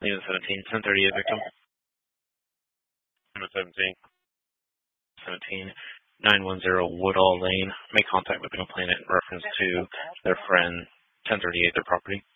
Unit 17, 1038 victim. Unit 17. 17, 910 Woodall Lane. Make contact with the complainant in reference to their friend, 1038, their property.